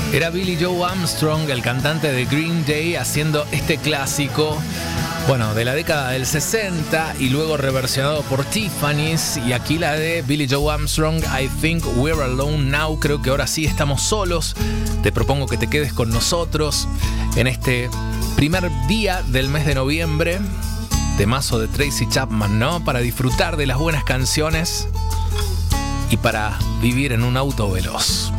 Era Billie Joe Armstrong, el cantante de Green Day, haciendo este clásico, bueno, de la década del 60 y luego reversionado por Tiffany's. Y aquí la de Billie Joe Armstrong, I Think We're Alone Now. Creo que ahora sí estamos solos. Te propongo que te quedes con nosotros en este primer día del mes de noviembre. Temazo de Tracy Chapman, ¿no? Para disfrutar de las buenas canciones y para vivir en un auto veloz.